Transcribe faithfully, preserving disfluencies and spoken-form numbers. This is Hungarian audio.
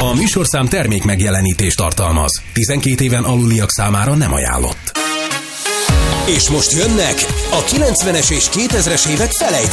A műsorszám termék megjelenítést tartalmaz. tizenkét éven aluliak számára nem ajánlott. És most jönnek a kilencvenes és kétezres évek felejtett